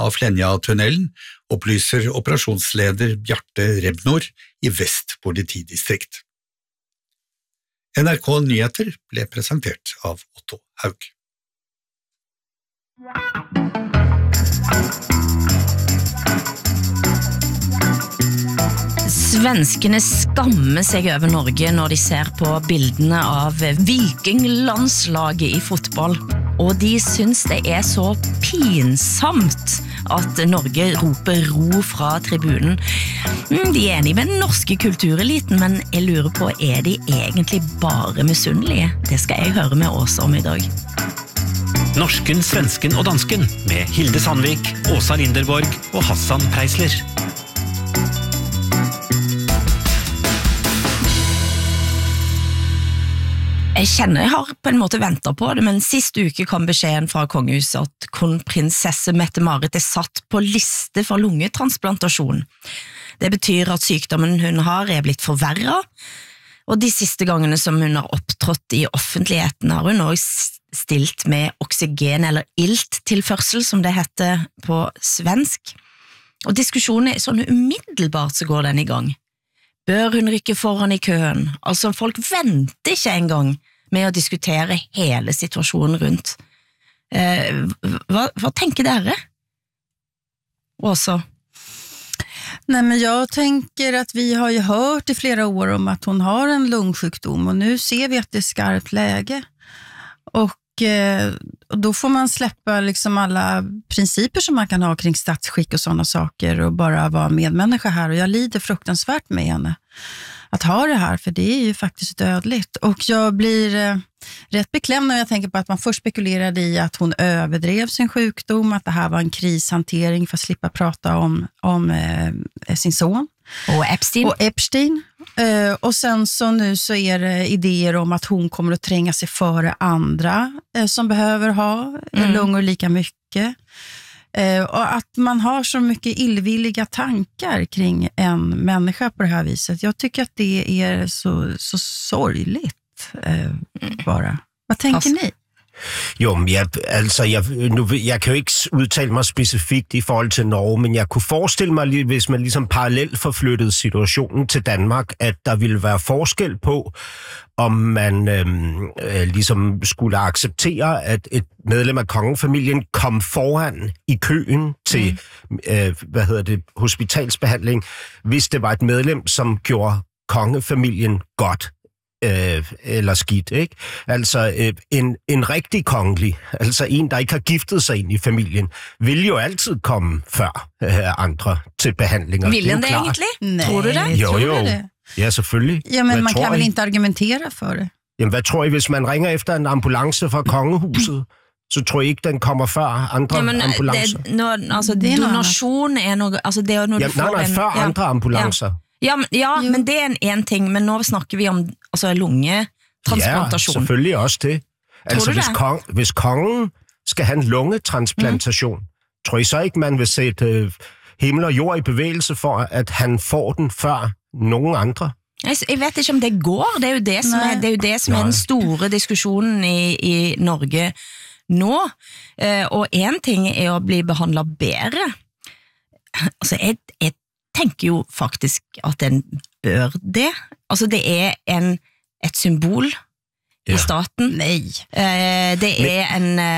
av Flenja-tunnelen, opplyser operasjonsleder Bjarte Rebnor i Vest politidistrikt. NRK Nyheter ble presentert av Otto Haug. Svenskene skammer seg over Norge når de ser på bildene av vikinglandslaget i fotball, og de synes det er så pinsamt at Norge roper ro fra tribunen. De er enige med den norske kultureliten, men jeg lurer på, er de egentlig bare misunnelige? Det skal jeg høre med Åsa om i dag. Norsken, svensken og dansken med Hilde Sandvik, Åsa Linderborg og Hassan Preisler. Jeg kjenner jeg har på en måte ventet på det, men sist uke kom beskjeden fra kongehuset at kronprinsesse Mette-Marit er satt på liste for lungetransplantasjon. Det betyr at sykdommen hun har er blitt forverret, og de siste gangene som hun har opptrådt i offentligheten har hun også stilt med oksygen eller ilttilførsel, som det heter på svensk. Og diskusjonen er sånn umiddelbart så går den i gang. Bør hun rykke foran i køen? Altså, folk venter ikke engang med å diskutere hele situasjonen rundt. Vad tänker dere? Åsa? Nej, men jag tänker att vi har ju hört i flera år om att hon har en lungsjukdom och nu ser vi att det är skarpt läge. Och då får man släppa liksom alla principer som man kan ha kring statsskick och sådana saker och bara vara medmänniska här. Och jag lider fruktansvärt med henne att ha det här, för det är ju faktiskt dödligt. Och jag blir rätt beklämd när jag tänker på att man först spekulerade i att hon överdrev sin sjukdom, att det här var en krishantering för att slippa prata om sin son. Och Epstein. Och sen så nu så är det idéer om att hon kommer att tränga sig före andra som behöver ha lungor lika mycket. Och att man har så mycket illvilliga tankar kring en människa på det här viset. Jag tycker att det är så sorgligt bara. Vad tänker ni? Jo, men jeg kan jo ikke udtale mig specifikt i forhold til Norge, men jeg kunne forestille mig, hvis man ligesom parallelt forflyttede situationen til Danmark, at der ville være forskel på, om man ligesom skulle acceptere, at et medlem af kongefamilien kom foran i køen til hospitalsbehandling, hvis det var et medlem, som gjorde kongefamilien godt. Eller skidt, ikke? Altså en rigtig kongelig, altså en, der ikke har giftet sig ind i familien, vil jo altid komme før andre til behandlinger. Vil den det egentlig? Nej, tror du det? Jo. Ja, selvfølgelig. Jamen, man kan vel ikke argumentere for det? Jamen, hvad tror I, hvis man ringer efter en ambulance fra kongehuset, så tror jeg ikke, den kommer før andre ambulancer? Donation er noe, altså det er når du får før andre ambulancer. Men det er en ting, men nå snakker vi om lungetransplantasjon. Ja, selvfølgelig også det. Altså, hvis kongen skal have en lungetransplantation, tror I så ikke, man vil sætte himmel og jord i bevægelse for, at han får den før nogen andre? Jeg vet ikke om det går. Det er jo det som er den store diskusjonen i Norge nå. Og en ting er å bli behandlet bedre. Altså, jeg tenker jo faktisk at den bør det. Altså, det er et symbol i staten. Nej. Det er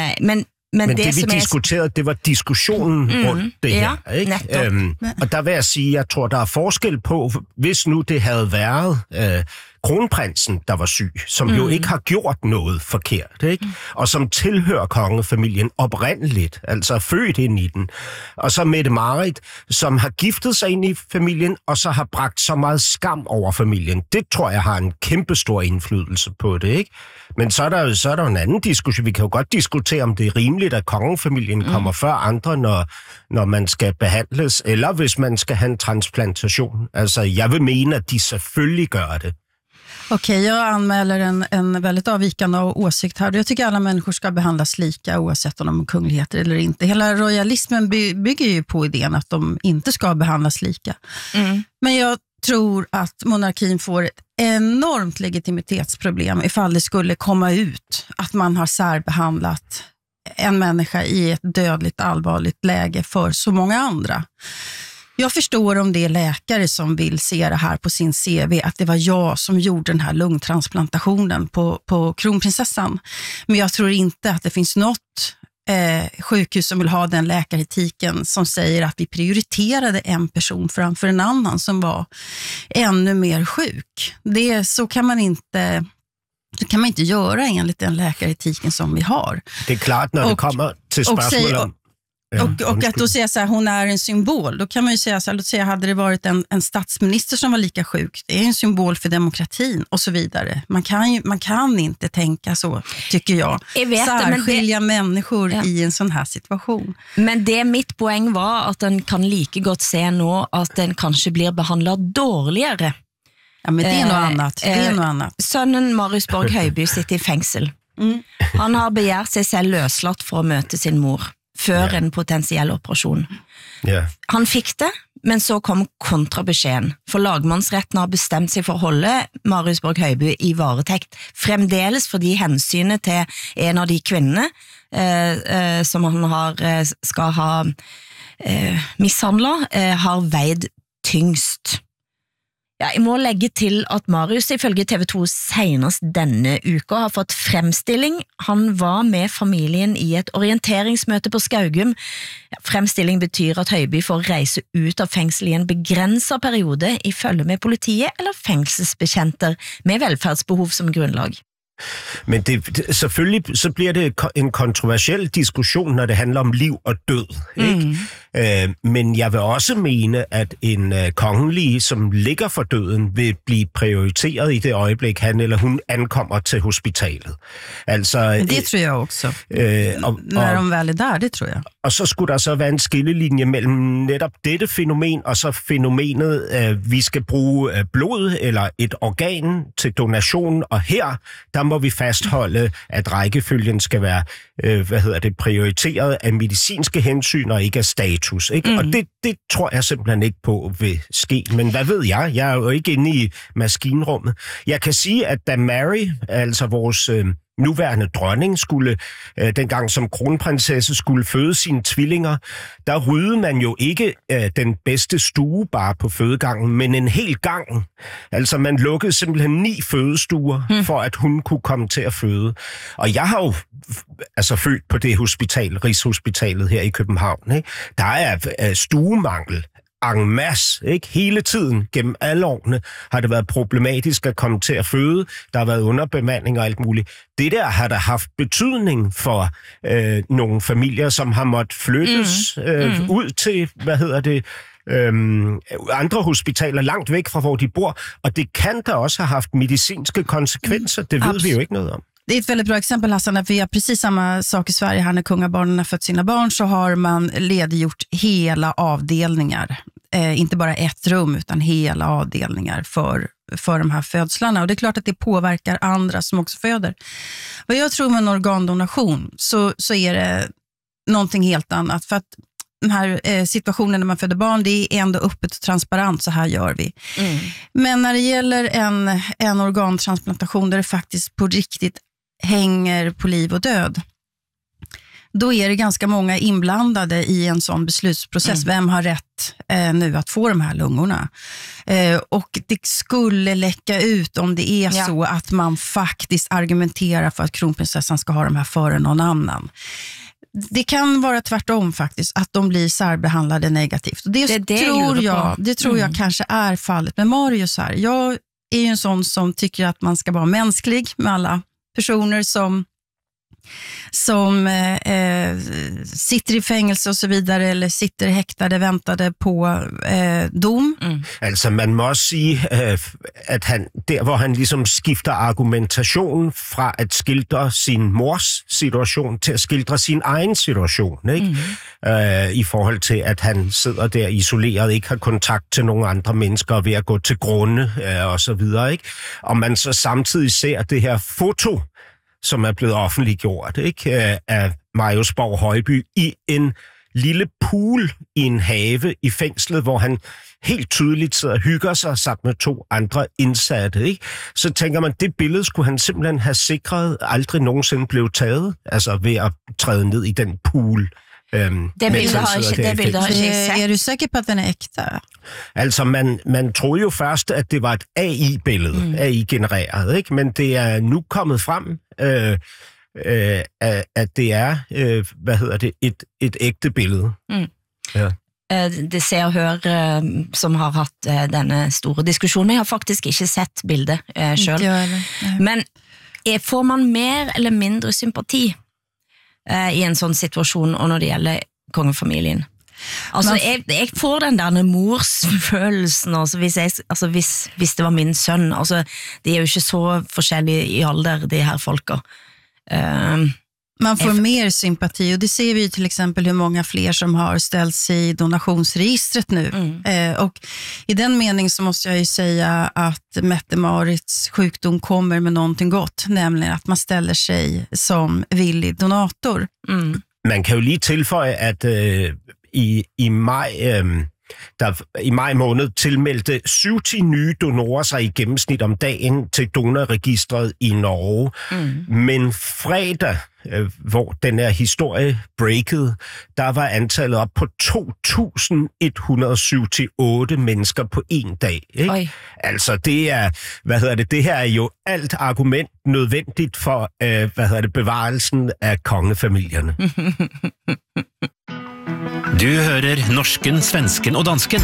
men det vi diskuterede, det var diskussionen rundt det her. Ikke? Og der vil jeg sige, jeg tror, der er forskel på, hvis nu det havde været kronprinsen, der var syg, som jo ikke har gjort noget forkert, ikke? Og som tilhører kongefamilien oprindeligt, altså født ind i den. Og så Mette-Marit, som har giftet sig ind i familien, og så har bragt så meget skam over familien. Det tror jeg har en kæmpestor indflydelse på det, ikke? Men så er der jo en anden diskussion. Vi kan jo godt diskutere, om det er rimeligt, at kongefamilien kommer før andre, når man skal behandles, eller hvis man skal have en transplantation. Altså, jeg vil mene, at de selvfølgelig gør det. Okej, jag anmäler en väldigt avvikande åsikt här. Jag tycker alla människor ska behandlas lika oavsett om de är kungligheter eller inte. Hela royalismen bygger ju på idén att de inte ska behandlas lika. Men jag tror att monarkin får ett enormt legitimitetsproblem ifall det skulle komma ut att man har särbehandlat en människa i ett dödligt allvarligt läge för så många andra. Jag förstår om det är läkare som vill se det här på sin CV, att det var jag som gjorde den här lungtransplantationen på kronprinsessan. Men jag tror inte att det finns något sjukhus som vill ha den läkaretiken som säger att vi prioriterade en person framför en annan som var ännu mer sjuk. Så kan man inte göra enligt den läkaretiken som vi har. Det är klart när det kommer till spørgsmål om... Och att då säga så här, hon är en symbol, då kan man ju säga så här, låt säga hade det varit en statsminister som var lika sjuk, det är en symbol för demokratin och så vidare. Man kan inte tänka så, tycker jag. Särskilja människor i en sån här situation. Men det mitt poäng var att den kan lika gott se nu att den kanske blir behandlad dårligere. Ja, men det är något annat. Sønnen Marius Borg Høiby sitter i fengsel. Han har begärt sig selv løslatt for å møte sin mor før en potentiell operasjon. Han fikk det, men så kom kontrabeskjeden, for lagmannsretten har bestemt seg for å holde Marius Borg Høiby i varetekt, fremdeles fordi hensynet til en av de kvinnene som han skal ha mishandlet, har veid tyngst. Ja, jeg må legge til at Marius ifølge TV 2 senest denne uka har fått fremstilling. Han var med familien i et orienteringsmøte på Skaugum. Fremstilling betyr at Høiby får reise ut av fengsel i en begrenset periode i følge med politiet eller fengselsbetjenter med velferdsbehov som grunnlag. Men selvfølgelig så bliver det en kontroversiel diskussion, når det handler om liv og død. Ikke? Men jeg vil også mene, at en kongelig, som ligger for døden, vil blive prioriteret i det øjeblik, han eller hun ankommer til hospitalet. Altså, det tror jeg også. Når de vel er der, det tror jeg. Og så skulle der så være en skillelinje mellem netop dette fænomen, og så fænomenet, vi skal bruge blod eller et organ til donation, og her, der må vi fastholde, at rækkefølgen skal være prioriteret af medicinske hensyn og ikke af status. Ikke? Og det tror jeg simpelthen ikke på vil ske. Men hvad ved jeg? Jeg er jo ikke inde i maskinrummet. Jeg kan sige, at da Mary, altså vores nuværende dronning, skulle dengang som kronprinsesse skulle føde sine tvillinger, der ryddede man jo ikke den bedste stue bare på fødegangen, men en hel gang. Altså man lukkede simpelthen 9 fødestuer, for at hun kunne komme til at føde. Og jeg har jo født på det hospital, Rigshospitalet her i København. Ikke? Der er stuemangel en masse, ikke? Hele tiden, gennem alle årene, har det været problematisk at komme til at føde. Der har været underbemanding og alt muligt. Det der har der haft betydning for nogle familier, som har måttet flyttes ud til, andre hospitaler langt væk fra, hvor de bor. Og det kan da også have haft medicinske konsekvenser. Det ved vi jo ikke noget om. Det är ett väldigt bra exempel, Hassan, att vi har precis samma sak i Sverige. Här när kungabarnen har fött sina barn så har man lediggjort hela avdelningar. Inte bara ett rum utan hela avdelningar för de här födslarna. Och det är klart att det påverkar andra som också föder. Vad jag tror med en organdonation så är det någonting helt annat. För att den här situationen när man föder barn, det är ändå öppet och transparent, så här gör vi. Men när det gäller en organtransplantation där det faktiskt på riktigt hänger på liv och död, då är det ganska många inblandade i en sån beslutsprocess. Vem har rätt nu att få de här lungorna? Och det skulle läcka ut om det är så att man faktiskt argumenterar för att kronprinsessan ska ha de här före någon annan. Det kan vara tvärtom faktiskt, att de blir särbehandlade negativt. Och det tror jag kanske är fallet med Marius här. Jag är ju en sån som tycker att man ska vara mänsklig med alla personer som sitter i fængsel og så videre, eller sitter hægtede, ventede på dom. Altså, man må også sige, at han, der hvor han ligesom skifter argumentation fra at skildre sin mors situation til at skildre sin egen situation, ikke? I forhold til, at han sidder der isoleret, ikke har kontakt til nogle andre mennesker, ved at gå til grunde og så videre, ikke? Og man så samtidig ser det her foto, som er blevet offentliggjort, ikke, af Marius Borg Høiby i en lille pool i en have i fængslet, hvor han helt tydeligt sidder og hygger sig sammen med 2 andre indsatte, ikke? Så tænker man, det billede skulle han simpelthen have sikret, aldrig nogensinde blev taget, altså ved at træde ned i den pool. Det billede har ikke set. Er du sikker på, at den er ægte? Altså, man troede jo først, at det var et AI-billede, AI-genereret, ikke? Men det er nu kommet frem, at det er, et ægte billede. Ja. Det ser og hør som har hatt denne store diskusjonen. Jeg har faktisk ikke sett bildet selv. Men får man mer eller mindre sympati i en sånn situasjon, og når det gjelder kongefamilien? Altså, jeg får den der morsfølelsen, altså hvis det var min sønn, altså, de er jo ikke så forskjellige i alder, de her folka. Man får mer sympati, och det ser vi till exempel hur många fler som har ställt sig i donationsregistret nu. Och i den mening så måste jag ju säga att Mette-Marits sjukdom kommer med någonting gott, nämligen att man ställer sig som villig donator. Man kan jo lige tilføje, at i maj måned tilmeldte 70 nye donorer sig i gennemsnit om dagen til donorregistret i Norge. Men fredag, hvor den her historie breakede, der var antallet op på 2.178 mennesker på en dag. Ikke? Altså det er, det her er jo alt argument nødvendigt for, bevarelsen af kongefamilierne. Du hører norsken, svensken og dansken.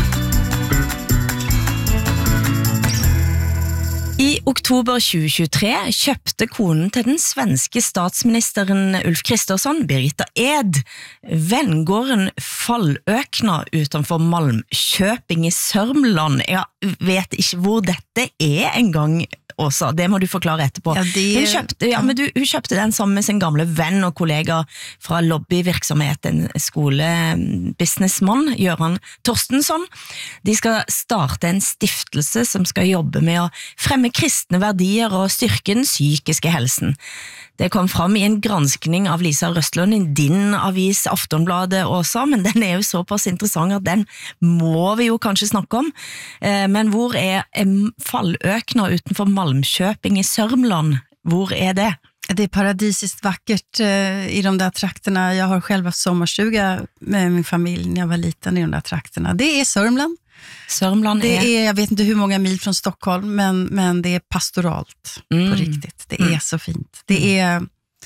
I oktober 2023 kjøpte konen til den svenske statsministeren Ulf Kristersson, Birgitta Ed, vengården Falløkna utenfor Malmköping i Sørmland. Jeg vet ikke hvor dette er engang, Åsa, det må du forklare etterpå. Hun kjøpte den sammen med sin gamle venn og kollega fra lobbyvirksomhet, en skolebusinessmann, Göran Torstensson. De skal starte en stiftelse som skal jobbe med å fremme kristne verdier og styrke den psykiske helsen. Det kom fram i en granskning av Lisa Røstlund i din avis Aftonbladet også, men den er jo såpass interessant at den må vi jo kanskje snakke om. Men hvor er Falløkna utenfor Malmköping i Sørmland? Hvor är det? Det är paradisiskt vackert i de där trakterna. Jag har själv haft sommarstuga med min familj när jag var liten i de där trakterna. Det är Sörmland. Sörmland är... Jag vet inte hur många mil från Stockholm, men det är pastoralt på riktigt. Det är så fint. Det är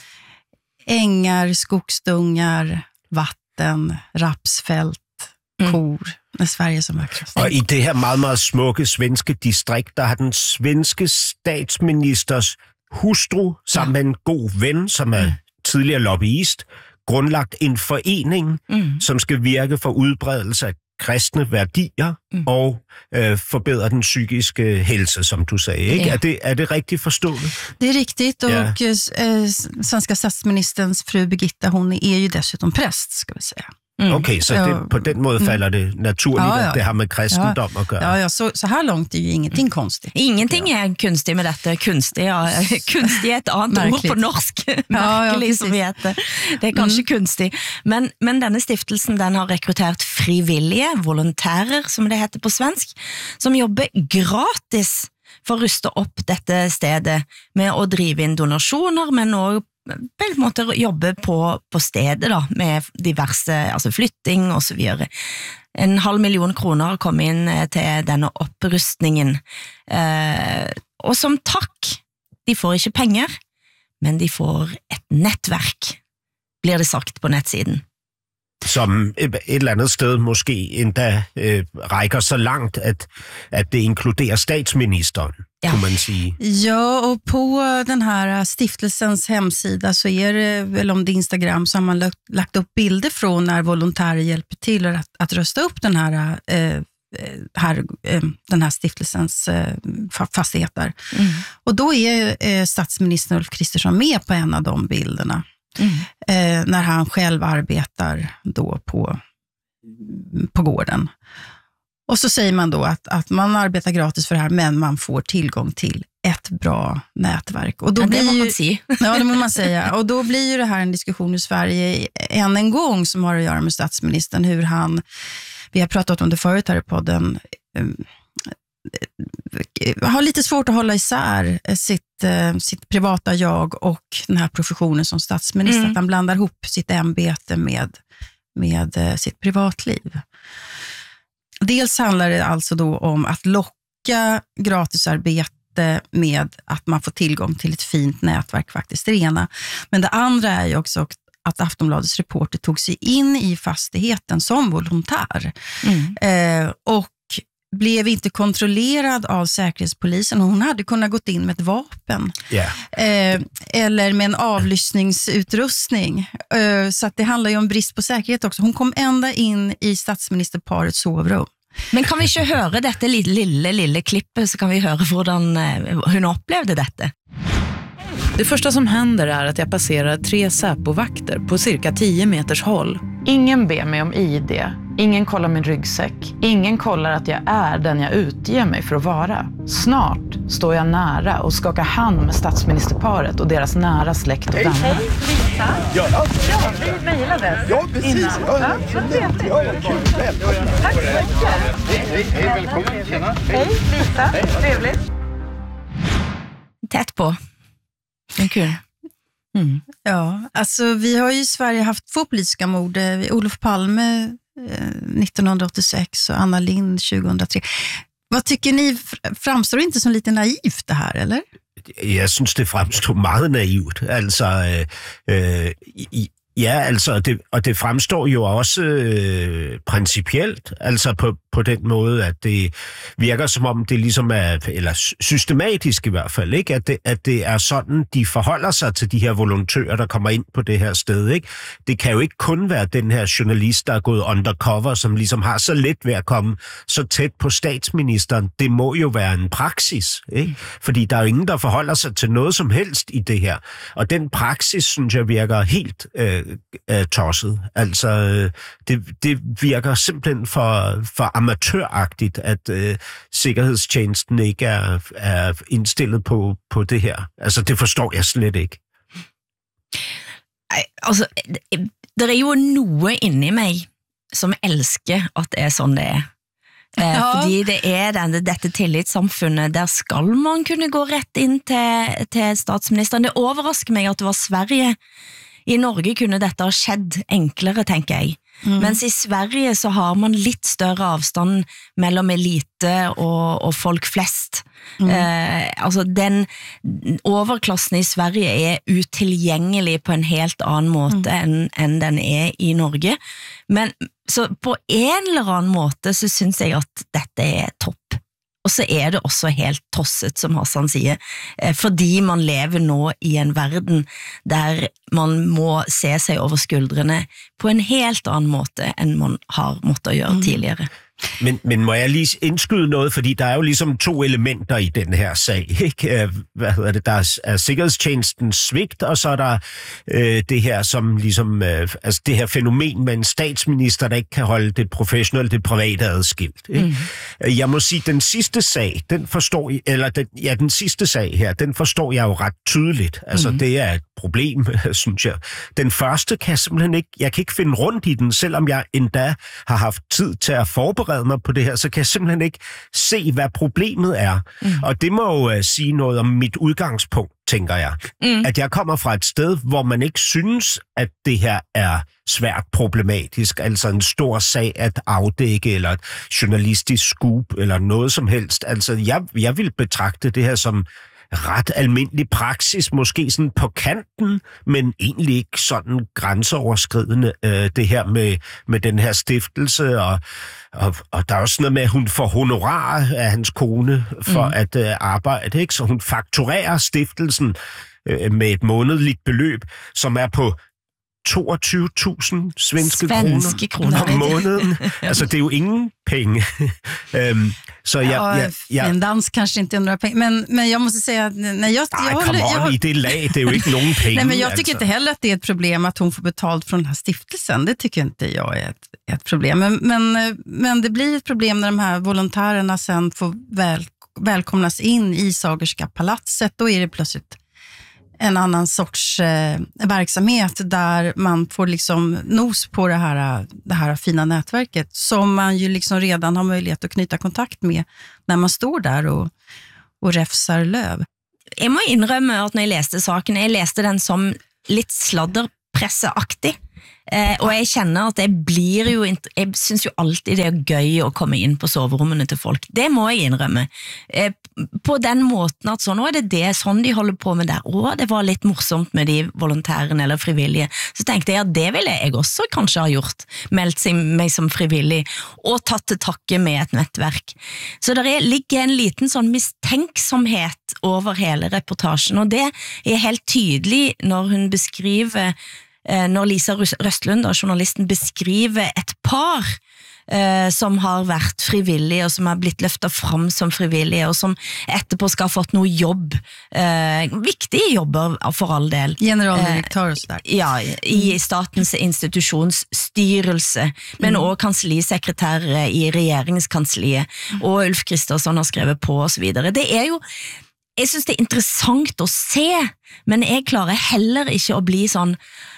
ängar, skogsdungar, vatten, rapsfält, kor. Med Sverige som vakrest. Og i det her meget, meget smukke svenske distrikt, der har den svenske statsministers hustru, sammen med en god ven, som er tidligere lobbyist, grundlagt en forening, som skal virke for udbredelse af kristne værdier og forbedre den psykiske helse, som du sagde. Ikke? Ja. Er det rigtigt forstået? Det är riktigt, och svenska statsministerns fru Birgitta, hon är ju dessutom präst, ska vi säga. Okay, så det, på den måde falder det naturligt, at det har med kristendom at gøre. Ja, så här långt är ju ingenting konstigt. Ingenting är kunstigt med dette. Kunstig är ett annat ord på norsk. Märkelig som vi heter. Det är kanske kunstig. Men denne stiftelsen, den har rekruttert frivillige, volontärer, som det heter på svensk, som jobber gratis for å ruste opp dette stedet med å drive inn donasjoner, men også på en måte jobbe på stedet da, med diverse, altså flytting og så videre. 500 000 kroner kom inn til denne opprustningen. Og som takk, de får ikke penger, men de får et nettverk, blir det sagt på nettsiden. Som et eller andet sted måske endda rækker så langt, at det inkluderer statsministeren, kunne man sige. Ja, och på den här stiftelsens hemsida så är det väl om det Instagram så har man lagt upp bilder från när volontärer hjälper till att rösta upp den här stiftelsens fastigheter. Och då är statsminister Ulf Kristersson med på en av de bilderna. När han själv arbetar då på gården. Och så säger man då att man arbetar gratis för det här, men man får tillgång till ett bra nätverk. Och då ja, blir det må man säga. Ja, det må man säga. Och då blir ju det här en diskussion i Sverige än en gång som har att göra med statsministern. Hur han, vi har pratat om det förut här i podden, har lite svårt att hålla isär sitt privata jag och den här professionen som statsminister. Att han blandar ihop sitt ämbete med sitt privatliv. Dels handlar det alltså då om att locka gratisarbete med att man får tillgång till ett fint nätverk faktiskt, det ena. Men det andra är ju också att Aftonbladets reporter tog sig in i fastigheten som volontär. Och blev inte kontrollerad av säkerhetspolisen. Hon hade kunnat gått in med ett vapen. Eller med en avlyssningsutrustning. Så att det handlar ju om brist på säkerhet också. Hon kom ända in i statsministerparets sovrum. Men kan vi ikke høre dette lille klippet, så kan vi høre hvordan hun opplevde dette. Det första som händer är att jag passerar 3 Säpo-vakter på cirka 10 meters håll. Ingen ber mig om ID, ingen kollar min ryggsäck, ingen kollar att jag är den jag utger mig för att vara. Snart står jag nära och skakar hand med statsministerparet och deras nära släkt och vänner. Hej, Lisa. Ja, vi mejlade. Ja, precis. Innan. Ja, tack så mycket. Hej, välkommen. Tjena. Hej, Lisa. Trevligt. Tätt på. Men kul. Ja, alltså vi har ju i Sverige haft 2 politiska mord. Olof Palme 1986 och Anna Lindh 2003. Vad tycker ni, framstår det inte som lite naivt det här, eller? Jeg synes, det fremstår meget naivt. Altså, og det fremstår jo også principielt, altså på den måde, at det virker som om det ligesom er, eller systematisk i hvert fald, ikke? At det er sådan, de forholder sig til de her volontører, der kommer ind på det her sted, ikke? Det kan jo ikke kun være den her journalist, der er gået undercover, som ligesom har så let ved at komme så tæt på statsministeren. Det må jo være en praksis, ikke? Fordi der er jo ingen, der forholder sig til noget som helst i det her. Og den praksis, synes jeg, virker helt tosset. Altså, det virker simpelthen for amatøragtigt, at sikkerhedstjenesten ikke er indstillet på det her. Altså, det forstår jeg slet ikke. Altså, det er jo noe inni meg som elsker at det er sånn det er. Fordi det er dette tillitssamfunnet, der skal man kunne gå rett inn til statsministeren. Det overrasker meg at det var Sverige. I Norge kunne dette ha skjedd enklere, tenker jeg. Mens i Sverige så har man litt større avstand mellom elite og folk flest. Altså den overklassen i Sverige er utilgjengelig på en helt annen måte enn den er i Norge. Men så på en eller annen måte så synes jeg at dette er topp. Og så er det også helt tosset, som Hassan sier, fordi man lever nå i en verden der man må se seg over skuldrene på en helt annen måte enn man har måttet gjøre tidligere. Men må jeg lige indskyde noget, fordi der er jo ligesom 2 elementer i den her sag, ikke? Der er sikkerhedstjenestens svigt, og så er der det her som ligesom, altså det her fænomen med en statsminister, der ikke kan holde det professionelle, det private adskilt. Ikke? Jeg må sige, den sidste sag, den sidste sag her, den forstår jeg jo ret tydeligt. Altså det er et problem, synes jeg. Den første kan jeg simpelthen ikke, jeg kan ikke finde rundt i den, selvom jeg endda har haft tid til at forberede mig på det her, så kan jeg simpelthen ikke se, hvad problemet er. Og det må jo sige noget om mit udgangspunkt, tænker jeg. At jeg kommer fra et sted, hvor man ikke synes, at det her er svært problematisk, altså en stor sag at afdække, eller et journalistisk scoop, eller noget som helst. Altså, jeg vil betragte det her som ret almindelig praksis, måske sådan på kanten, men egentlig ikke sådan grænseoverskridende, det her med den her stiftelse, og der er også noget med, at hun får honorar af hans kone for at arbejde, ikke? Så hun fakturerer stiftelsen med et månedligt beløb, som er på 22.000 svenske kroner om måneden. Altså, det er jo ingen penge. Så en dans kanske inte är några pengar, men jag måste säga att i det lag, det är ju inte någon pengar. Nej, men jag tycker inte heller att det är ett problem att hon får betalt från den här stiftelsen. Det tycker inte jag är ett problem. Men det blir ett problem när de här volontärerna sen får välkomnas in i Sagerska palatset. Då är det plötsligt en annan sorts verksamhet där man får liksom nos på det här fina nätverket som man ju liksom redan har möjlighet att knyta kontakt med när man står där och räfsar löv. Jeg må innrømme at når jeg leste saken, jeg leste den som litt sladderpresseaktig. Og jeg kjenner at jeg synes jo alltid det er gøy å komme inn på soverommene til folk. Det må jeg innrømme. På den måten at nå er det sånn de holder på med der. Det var litt morsomt med de volontærene eller frivillige. Så tenkte jeg at det ville jeg også kanskje ha gjort. Meldt meg som frivillig og tatt til takke med et nettverk. Så der ligger en liten sånn mistenksomhet over hele reportasjen, og det er helt tydelig når hun beskriver når Lisa Røstlund, journalisten, beskriver et par som har vært frivillige og som har blitt løftet fram som frivillige og som etterpå skal ha fått noe jobb, viktige jobber for all del. Generaldirektør og sådär. Ja, i statens institusjonsstyrelse, men også kansllisekretær i regjeringskansliet, og Ulf Kristersson har skrevet på og så videre. Det er jo, jeg synes det er interessant å se, men jeg klarer heller ikke å bli sånn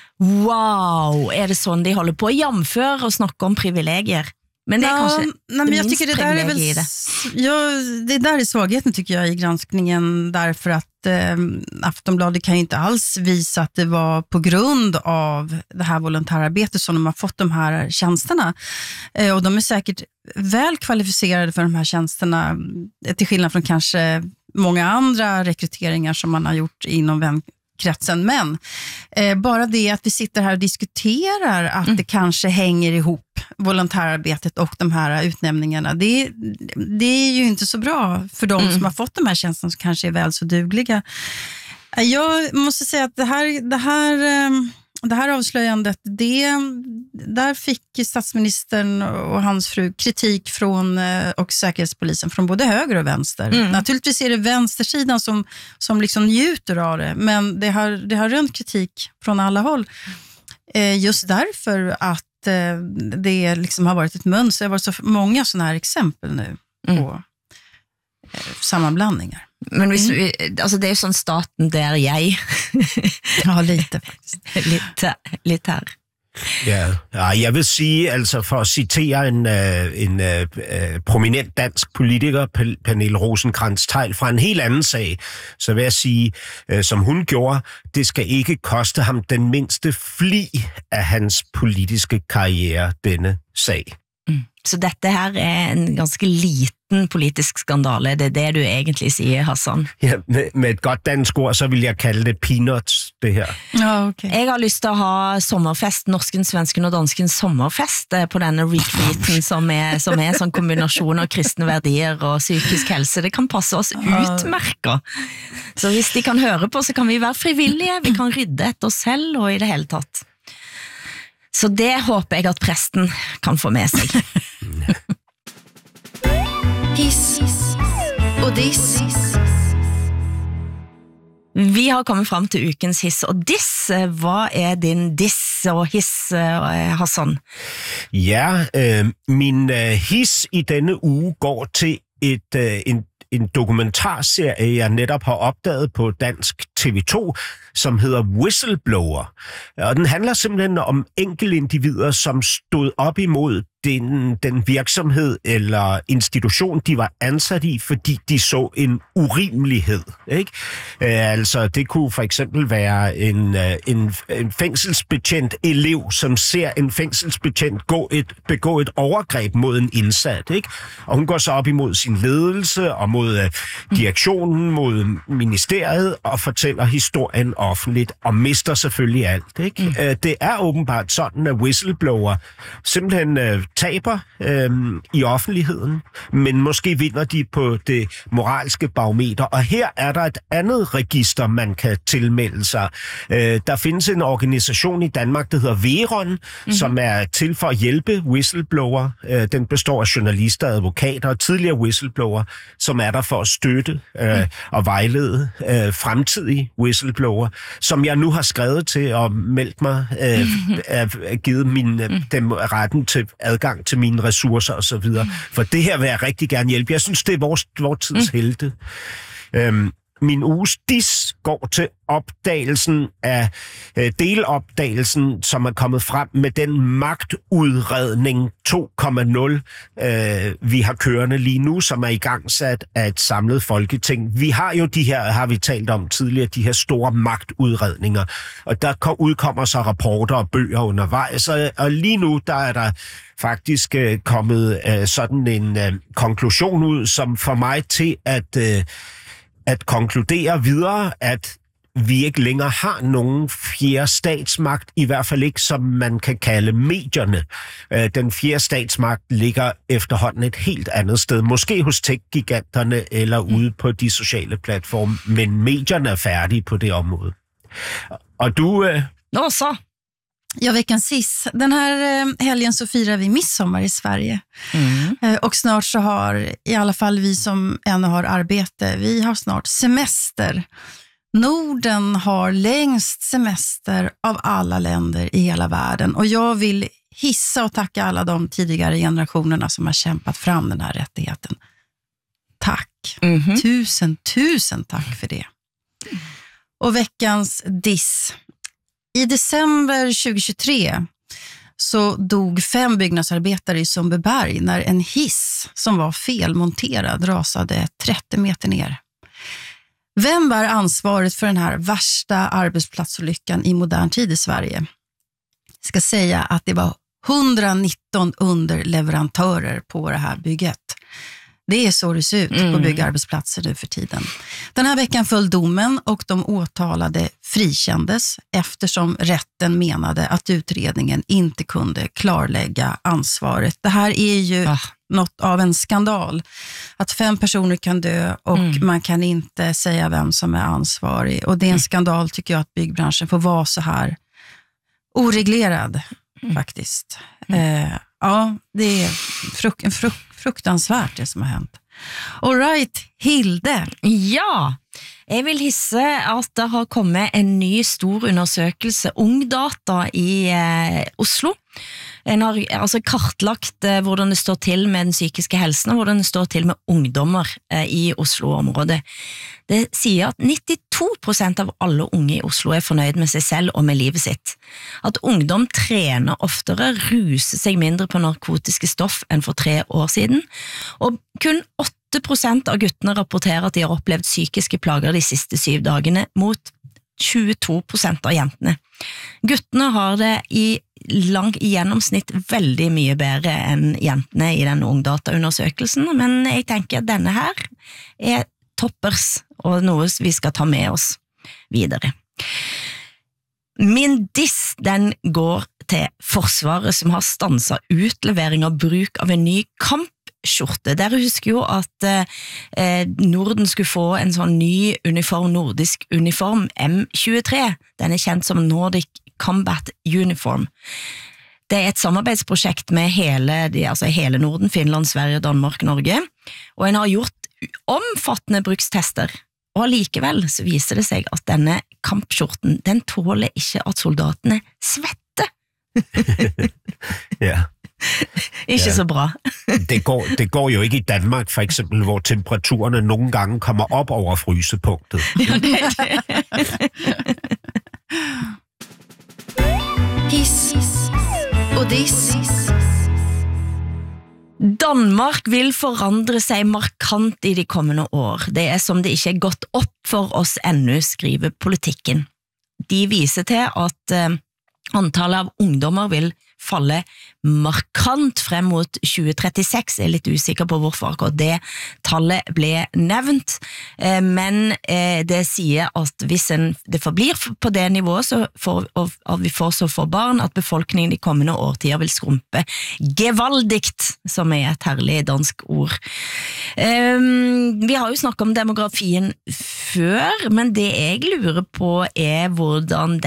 wow, är det sånn de håller på jamför och snacka om privilegier? Men det är kanske minst privilegier i det. Ja, det där är svagheten tycker jag i granskningen, därför att Aftonbladet kan ju inte alls visa att det var på grund av det här volontärarbetet som de har fått de här tjänsterna. Och de är säkert väl kvalificerade för de här tjänsterna, till skillnad från kanske många andra rekryteringar som man har gjort inom vänkretsen. Men bara det att vi sitter här och diskuterar att det kanske hänger ihop, volontärarbetet och de här utnämningarna, det är ju inte så bra för de som har fått de här tjänsterna som kanske är väl så dugliga. Jag måste säga att det här avslöjandet, där fick statsministern och hans fru kritik från och säkerhetspolisen från både höger och vänster. Naturligtvis är det vänstersidan som liksom njuter av det, men det har rönt kritik från alla håll. Just därför att det liksom har varit ett mönster. Det har varit så många sådana här exempel nu på sammanblandningar. Men altså det er jo sånn staten der jeg ja, lite faktisk. Litt her. Ja, jeg vil sige, altså for at citere en prominent dansk politiker, Pernille Rosenkrantz-Theil, fra en helt anden sag, så vil jeg sige, som hun gjorde, det skal ikke koste ham den mindste fli af hans politiske karriere, denne sag. Så dette her er en ganske liten politisk skandale, det er det du egentlig sier, Hassan? Ja, med et godt dansk ord, så vil jeg kalde det peanuts, det her. Ja, okay. Jeg har lyst til å ha sommerfest, norsken, svensken og dansken sommerfest på denne retreaten som er en sånn kombinasjon av kristne verdier og psykisk helse. Det kan passe oss utmerket. Så hvis de kan høre på, så kan vi være frivillige, vi kan rydde etter oss selv og i det hele tatt. Så det håper jeg at presten kan få med seg. Hiss og diss. Vi har kommet frem til ukens hiss og diss. Hva er din diss og hiss, Hassan? Ja, min hiss i denne uge går til en dokumentarserie, jeg netop har opdaget på dansk TV2, som hedder Whistleblower. Og den handler simpelthen om enkeltindivider, som stod op imod den virksomhed eller institution, de var ansat i, fordi de så en urimelighed. Ikke? Altså, det kunne for eksempel være en fængselsbetjent elev, som ser en fængselsbetjent begå et overgreb mod en indsat. Ikke? Og hun går så op imod sin ledelse og mod direktionen, mod ministeriet og fortæller historien offentligt og mister selvfølgelig alt. Ikke? Det åbenbart sådan, at whistleblower simpelthen taber i offentligheden, men måske vinder de på det moralske barometer. Og her er der et andet register, man kan tilmelde sig. Der findes en organisation i Danmark, der hedder Veron, som er til for at hjælpe whistleblower. Den består af journalister, advokater og tidligere whistleblower, som er der for at støtte og vejlede fremtidige whistleblower, som jeg nu har skrevet til og meldt mig, givet dem retten til adgang til mine ressourcer og så videre. For det her vil jeg rigtig gerne hjælpe. Jeg synes, det er vores tids helte. Min uges dis går til opdagelsen af delopdagelsen, som er kommet frem med den magtudredning 2.0, vi har kørende lige nu, som er igangsat af et samlet folketing. Vi har jo de her, har vi talt om tidligere, de her store magtudredninger, og der udkommer så rapporter og bøger undervejs, og lige nu der er der faktisk kommet sådan en konklusion ud, som får mig til at konkludere videre, at vi ikke længere har nogen fjerde statsmagt, i hvert fald ikke, som man kan kalde medierne. Den fjerde statsmagt ligger efterhånden et helt andet sted, måske hos tech-giganterne eller ude på de sociale platforme, men medierne er færdige på det område. Og du... Nå så! Ja, veckans hiss. Den här helgen så firar vi midsommar i Sverige. Och snart så har i alla fall vi som ännu har arbete, vi har snart semester. Norden har längst semester av alla länder i hela världen. Och jag vill hissa och tacka alla de tidigare generationerna som har kämpat fram den här rättigheten. Tack. Tusen tack för det. Och veckans diss. I december 2023 så dog 5 byggnadsarbetare i Sundbyberg när en hiss som var felmonterad rasade 30 meter ner. Vem bär ansvaret för den här värsta arbetsplatsolyckan i modern tid i Sverige? Jag ska säga att det var 119 underleverantörer på det här bygget. Det är så det ser ut på byggarbetsplatser nu för tiden. Den här veckan föll domen och de åtalade frikändes eftersom rätten menade att utredningen inte kunde klarlägga ansvaret. Det här är ju något av en skandal. Att 5 personer kan dö och man kan inte säga vem som är ansvarig. Och det är en skandal tycker jag att byggbranschen får vara så här oreglerad faktiskt. Ja, det är fruktansvärt det som har hänt. All right, Hilde. Ja, jeg vil hisse at det har kommet en ny stor undersøkelse, Ungdata i Oslo. En har altså kartlagt hvordan det står til med den psykiske helsen, og hvordan det står til med ungdommer i Oslo-området. Det sier at 92% av alle unge i Oslo er fornøyd med seg selv og med livet sitt. At ungdom trener oftere, ruser seg mindre på narkotiske stoff enn for 3 år siden, og kun 8% av guttene rapporterer at de har opplevd psykiske plager de siste 7 dagene, mot 22% av jentene. Guttene har det i gjennomsnitt veldig mye bedre enn jentene i den Ungdata-undersøkelsen, men jeg tenker at denne her er toppers, og noe vi skal ta med oss videre. Min diss, den går til Forsvaret, som har stanset utlevering av bruk av en ny kampskjorte. Dere husker jo at Norden skulle få en sånn ny uniform, nordisk uniform, M23. Den er kjent som Nordic Combat Uniform. Det er et samarbeidsprosjekt med hele Norden, Finland, Sverige, Danmark, Norge, og en har gjort omfattende brukstester, og allikevel så viser det seg at denne kampskjorten, den tåler ikke at soldatene svetter. Ja. Ikke så bra. Det går jo ikke i Danmark, for eksempel, hvor temperaturerne nogle gange kommer op over frysepunktet. Ja, det er det. Hiss og diss. Danmark vil forandre seg markant i de kommende år. Det er som det ikke er gått opp for oss ennå, skriver Politikken. De viser til at antallet av ungdommer vil falle markant frem mot 2036. Jeg er litt usikker på hvorfor akkurat det tallet ble nevnt, men det sier at hvis det forblir på det nivået, og vi får så få barn, at befolkningen de kommende årtider vil skrumpe gevaldigt, som er et herlig dansk ord. Vi har jo snakket om demografien før, men det jeg lurer på er hvordan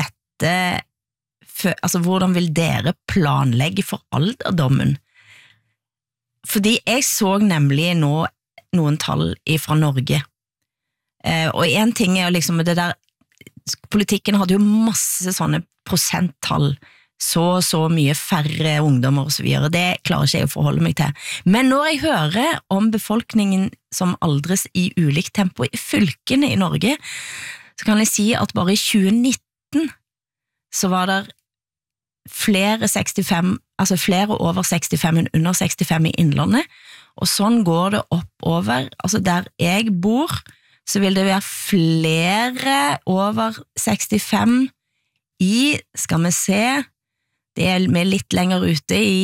hvordan vil dere planlegge for alderdommen? Fordi jeg så nemlig nå noen tall fra Norge, og en ting er jo liksom det der, politikken hadde jo masse sånne prosenttall, så mye færre ungdommer og så videre, det klarer ikke jeg å forholde meg til. Men når jeg hører om befolkningen som aldres i ulikt tempo i fylkene i Norge, så kan jeg si at bare i 2019 så var det flere over 65 enn under 65 i Innlandet, og sånn går det oppover. Altså der jeg bor, så vil det være flere over 65 skal vi se, det er med litt lenger ute i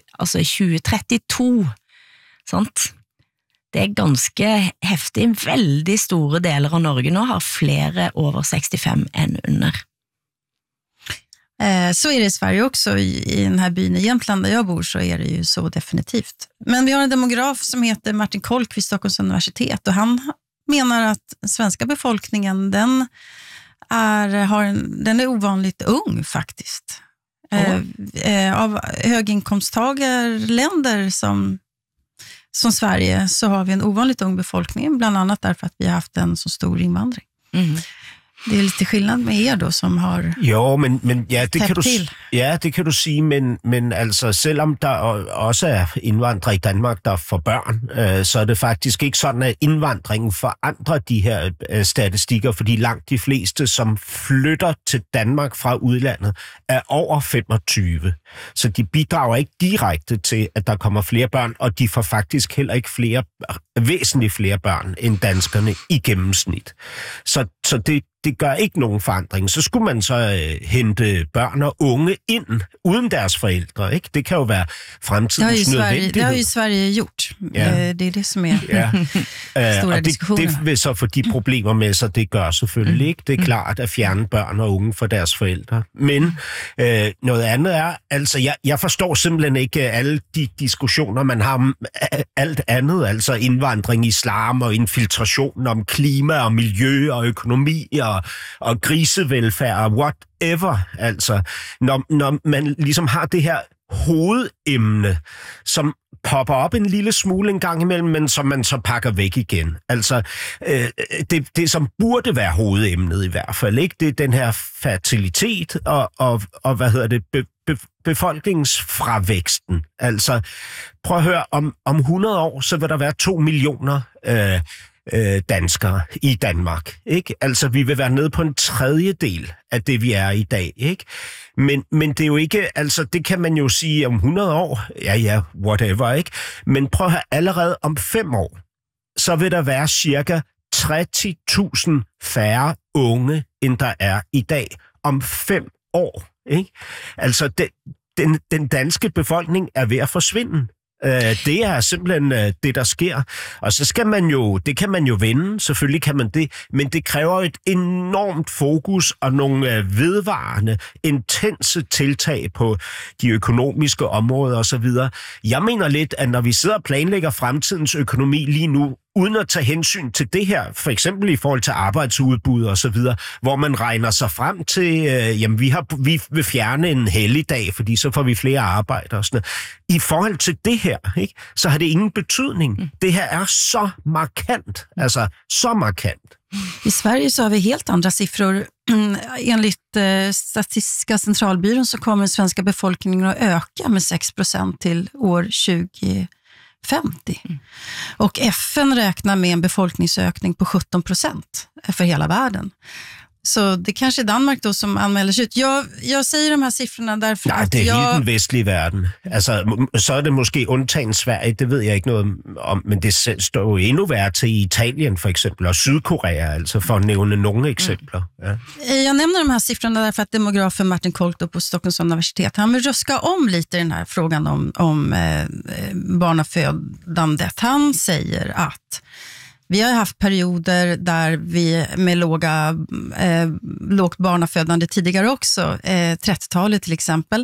2032, sant? Det er ganske heftig. Veldig store deler av Norge nå har flere over 65 enn under. Så är det i Sverige också, i den här byn i Jämtland där jag bor så är det ju så definitivt. Men vi har en demograf som heter Martin Kolk vid Stockholms universitet och han menar att den svenska befolkningen den är ovanligt ung faktiskt. Av höginkomsttagarländer som Sverige så har vi en ovanligt ung befolkning, bland annat därför att vi har haft en så stor invandring. Det är lite skillnad med er då som har men ja, det kan du sige, men altså selvom der også er indvandrere i Danmark, der får børn, så er det faktisk ikke sådan, at indvandringen forandrer de her statistikker, fordi langt de fleste, som flytter til Danmark fra udlandet, er over 25. Så de bidrager ikke direkte til, at der kommer flere børn, og de får faktisk heller ikke væsentligt flere børn end danskerne i gennemsnit. Så det gør ikke nogen forandring. Så skulle man så hente børn og unge ind uden deres forældre, ikke? Det kan jo være fremtidens nødvendighed. Det har jo i Sverige gjort. Ja. Det er det, som er store diskussioner. Det vil så få de problemer med sig, det gør selvfølgelig ikke. Det er klart at fjerne børn og unge fra deres forældre. Men noget andet er, altså jeg forstår simpelthen ikke alle de diskussioner, man har om alt andet, altså indvandring, islam og infiltration om klima og miljø og økonomi og grisevelfærd og whatever, altså når man ligesom har det her hovedemne, som popper op en lille smule en gang imellem, men som man så pakker væk igen. Altså, det som burde være hovedemnet i hvert fald, ikke? Det er den her fertilitet og hvad hedder det, befolkningsfravæksten. Altså, prøv at høre, om 100 år, så vil der være 2 millioner danskere i Danmark, ikke? Altså, vi vil være nede på en tredjedel af det, vi er i dag, ikke? Men det er jo ikke, altså, det kan man jo sige om 100 år, ja, whatever, ikke? Men prøv at høre, allerede om 5 år, så vil der være cirka 30.000 færre unge, end der er i dag. Om 5 år, ikke? Altså, den danske befolkning er ved at forsvinde. Det er simpelthen det, der sker. Og så skal man jo, det kan man jo vende, selvfølgelig kan man det, men det kræver et enormt fokus og nogle vedvarende, intense tiltag på de økonomiske områder osv. Jeg mener lidt, at når vi sidder og planlægger fremtidens økonomi lige nu, uden at tage hensyn til det her, for eksempel i forhold til arbejdsudbud og så videre, hvor man regner sig frem til, jamen vi vil fjerne en helligdag, fordi så får vi flere arbejder og sådan noget. I forhold til det her, ikke, så har det ingen betydning. Det her er så markant, altså så markant. I Sverige så har vi helt andra siffror. Enligt Statistiska centralbyrån så kommer den svenska befolkningen att öka med 6% till år 2050. Och FN räknar med en befolkningsökning på 17% för hela världen. Så det kanske är Danmark då som anmäler sig ut. Jag säger de här siffrorna därför att det är hele den vestlige verden. Altså, så er det måske undtagen Sverige, det ved jeg ikke noget om, men det står jo endnu værre til i Italien for eksempel, og Sydkorea, altså for at nævne nogle eksempler. Ja. Jag nämner de här siffrorna därför att demografen Martin Kolto på Stockholms universitet, han vill ruska om lite i den här frågan om barnafödandet. Han säger att vi har haft perioder där vi med lågt barnafödande tidigare också, 30-talet till exempel.